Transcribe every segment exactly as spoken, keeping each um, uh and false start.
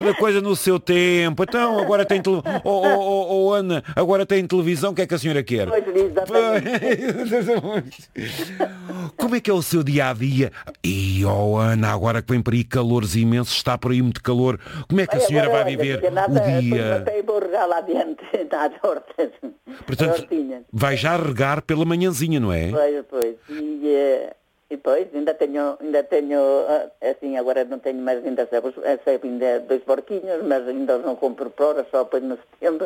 Cada coisa no seu tempo. Então, agora tem televisão. Oh, oh, oh, oh, Ana, agora tem televisão, o que é que a senhora quer? Pois, Como é que é o seu dia-a-dia? E, oh, Ana, agora que vem para aí calores imensos, está por aí muito calor, como é que a senhora vai viver o dia? Vou regar lá adiante, nas hortas. Portanto, vai já regar pela manhãzinha, não é? Pois, pois. E, e depois ainda tenho, ainda tenho, assim, agora não tenho mais, ainda sei, sei ainda dois porquinhos, mas ainda não compro por hora, só depois no setembro.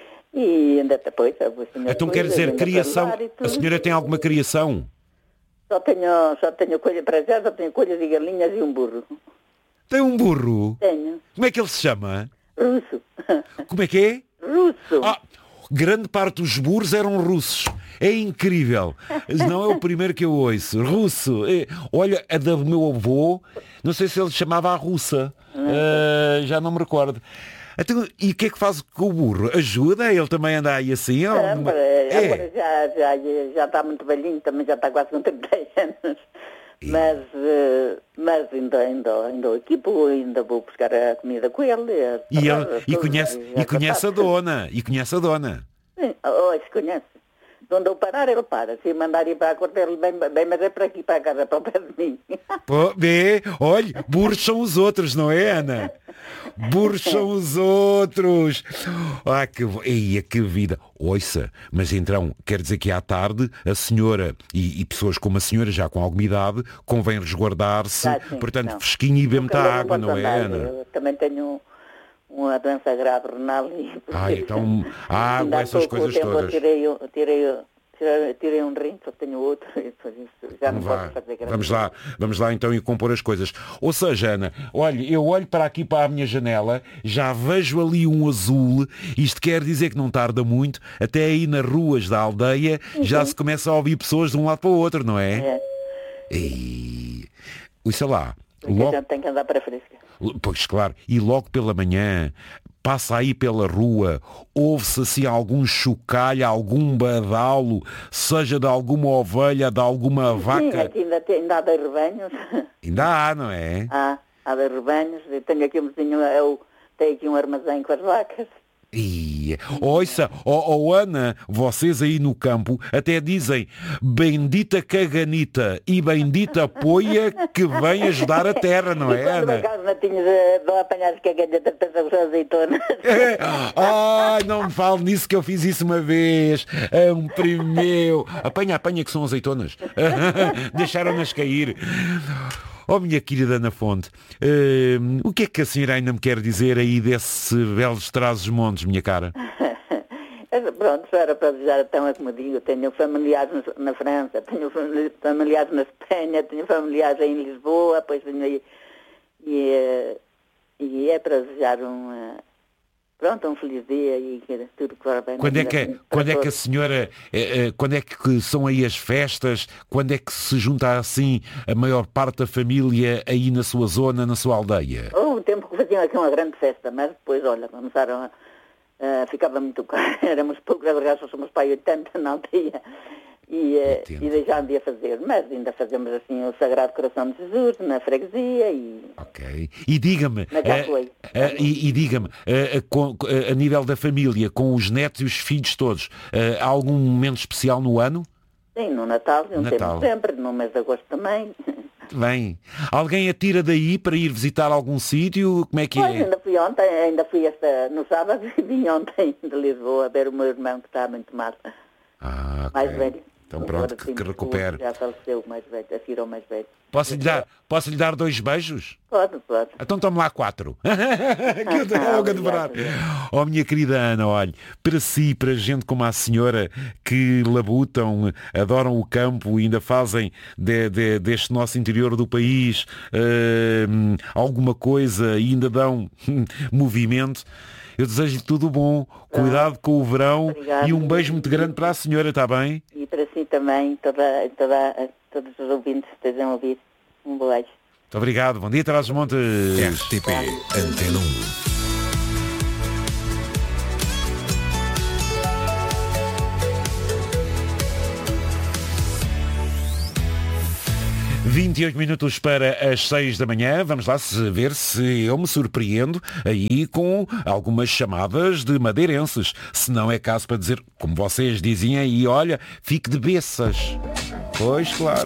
E ainda depois... Então quer dizer, criação, a senhora tem alguma criação? Só tenho, só tenho coelhas para já, só tenho coelhas e galinhas e um burro. Tem um burro? Tenho. Como é que ele se chama? Russo. Como é que é? Russo. Ah, grande parte dos burros eram russos. É incrível. Não é o primeiro que eu ouço. Russo. É, olha, a do meu avô, não sei se ele chamava a russa. Uh, já não me recordo. Então, e o que é que faz com o burro? Ajuda? Ele também anda aí assim? É, uma... é. Agora já, já, já está muito velhinho, também já está quase com trinta anos. E... Mas, mas ainda, ainda, ainda aqui vou, ainda vou buscar a comida com ele. E, ele, e conhece, e conhece a dona. E conhece a dona. Sim, hoje conhece. Onde eu parar, ele para. Se mandar ir para a corte, ele vem, vem, mas é para aqui, para a casa, para o pé de mim. Pô, vê, olha, burros são os outros, não é, Ana? Burros são os outros. Ah, que, eia, que vida. Ouça, mas então, quer dizer que à tarde a senhora e, e pessoas como a senhora, já com alguma idade, convém resguardar-se, ah, portanto, não. Fresquinho e beber muita água, não, não é, Ana? Eu também tenho uma doença grave renal e... Ah, então, água, essas coisas tempo, todas. Eu tirei, eu tirei, tirei, tirei um rim, só tenho outro, já não, não posso fazer grande. Vamos lá, vamos lá então e compor as coisas. Ou seja, Ana, olha, eu olho para aqui para a minha janela, já vejo ali um azul, isto quer dizer que não tarda muito, até aí nas ruas da aldeia uhum. já se começa a ouvir pessoas de um lado para o outro, não é? É. E... Sei lá. Logo... A gente tem que andar para a fresca. Pois claro, e logo pela manhã, passa aí pela rua, ouve-se assim algum chocalho, algum badalo, seja de alguma ovelha, de alguma vaca. Sim, aqui ainda, tem, ainda há dois rebanhos. Ainda há, não é? Há, há dois rebanhos, eu tenho aqui um vizinho, eu tenho aqui um armazém com as vacas. E, ouça, oh, oh Ana, vocês aí no campo até dizem bendita caganita e bendita poia que vem ajudar a terra, não é, Ana? E quando natinhos de, de apanhar as caganitas para as azeitonas. É. Ai, não me fale nisso que eu fiz isso uma vez. É um primeu. Apanha, apanha que são azeitonas. Deixaram-nas cair. Oh, minha querida Ana Fonte, uh, o que é que a senhora ainda me quer dizer aí desse belos Trás-os-Montes, minha cara? Pronto, só era para desejar, então é como digo, tenho familiares na França, tenho familiares na Espanha, tenho familiares em Lisboa, pois tenho aí, e, e é para desejar um... Pronto, um feliz dia e que tudo corra bem. Quando é que, quando é que a senhora, eh, eh, quando é que são aí as festas? Quando é que se junta assim a maior parte da família aí na sua zona, na sua aldeia? Houve um tempo que faziam aqui uma grande festa, mas depois, olha, começaram a... Uh, ficava muito caro, éramos poucos, agora só somos para aí oitenta na aldeia. E, uh, e deixaram de a fazer, mas ainda fazemos assim o Sagrado Coração de Jesus na freguesia e... Ok. E diga-me, uh, uh, e, e diga-me, uh, uh, a nível da família, com os netos e os filhos todos, uh, há algum momento especial no ano? Sim, no Natal, um tempo sempre, no mês de agosto também. Bem, alguém atira daí para ir visitar algum sítio? Como é que pois, é? Ainda fui ontem, ainda fui esta, no sábado e vim ontem de Lisboa a ver o meu irmão que está muito mal. Ah, okay. Mais velho. Então pronto, que, que recupere. Já faleceu o mais velho, a filha o mais velho. Posso lhe dar, posso lhe dar dois beijos? Pode, pode. Então tome lá quatro. Que eu tenho logo a devorar. Oh, minha querida Ana, olha, para si, para gente como a senhora que labutam, adoram o campo e ainda fazem de, de, deste nosso interior do país uh, alguma coisa e ainda dão movimento, eu desejo-lhe tudo bom, cuidado com o verão. Obrigado. E um beijo muito grande para a senhora, está bem? E para si também, toda, toda, todos os ouvintes que estejam a ouvir. Um beijo. Muito obrigado. Bom dia, Trás-os-Montes. R T P Antena um. vinte vinte e oito minutos para as seis da manhã. Vamos lá ver se eu me surpreendo aí com algumas chamadas de madeirenses. Se não é caso para dizer, como vocês dizem aí, olha, fique de beças. Pois, claro.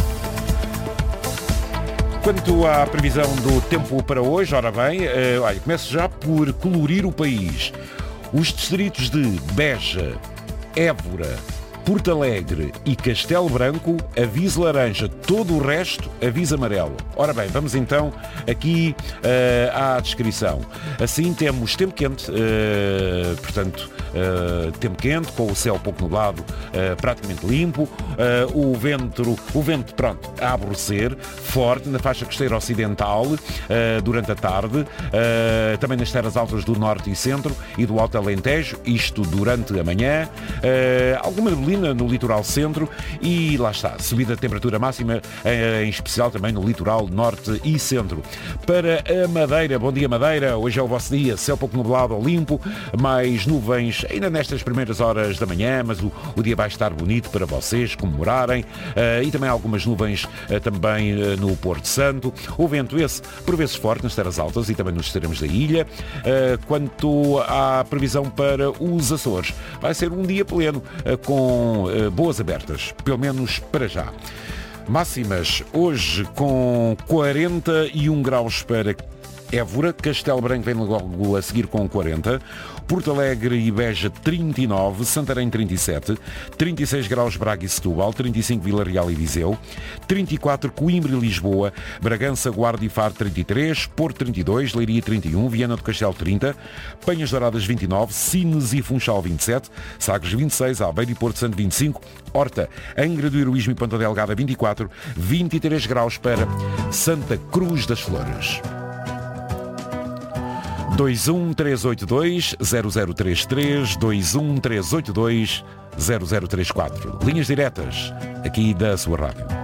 Quanto à previsão do tempo para hoje, ora bem, uh, olha, começo já por colorir o país. Os distritos de Beja, Évora, Porto Alegre e Castelo Branco, aviso laranja. Todo o resto, aviso amarelo. Ora bem, vamos então aqui uh, à descrição. Assim temos tempo quente, uh, portanto, uh, tempo quente, com o céu pouco nublado, uh, praticamente limpo, uh, o vento, o vento, pronto, a aborrecer, forte na faixa costeira ocidental, uh, durante a tarde, uh, também nas terras altas do norte e centro e do Alto Alentejo, isto durante a manhã, uh, alguma neblina no litoral centro e lá está, subida de temperatura máxima, em especial também no litoral norte e centro. Para a Madeira, bom dia Madeira, hoje é o vosso dia, céu pouco nublado ou limpo, mais nuvens ainda nestas primeiras horas da manhã, mas o, o dia vai estar bonito para vocês comemorarem, uh, e também algumas nuvens uh, também uh, no Porto Santo. O vento esse, por vezes forte nas terras altas e também nos extremos da ilha. Uh, quanto à previsão para os Açores, vai ser um dia pleno, uh, com uh, boas abertas, pelo menos para já. Máximas hoje com quarenta e um graus para Évora, Castelo Branco vem logo a seguir com quarenta, Porto Alegre e Beja trinta e nove, Santarém trinta e sete, trinta e seis graus Braga e Setúbal, trinta e cinco Vila Real e Viseu, trinta e quatro Coimbra e Lisboa, Bragança, Guarda e Faro trinta e três, Porto trinta e dois, Leiria trinta e um, Viana do Castelo trinta, Penhas Douradas vinte e nove, Sines e Funchal vinte e sete, Sagres vinte e seis, Aveiro e Porto Santo vinte e cinco, Horta, Angra do Heroísmo e Ponta Delgada vinte e quatro, vinte e três graus para Santa Cruz das Flores. dois um três oito dois zero zero três três, dois um três oito dois zero zero três quatro. Linhas diretas aqui da sua rádio.